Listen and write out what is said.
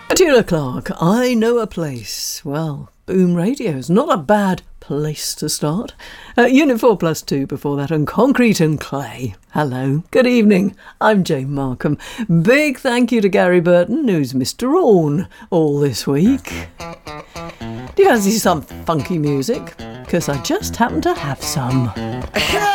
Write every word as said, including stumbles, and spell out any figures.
Petula Clark, I Know a Place. Well, Boom Radio's not a bad place to start. Uh, Unit four plus two before that, and Concrete and Clay. Hello, good evening, I'm Jane Markham. Big thank you to Gary Burton, who's Mister Orne all this week. Do you fancy some funky music? Because I just happen to have some.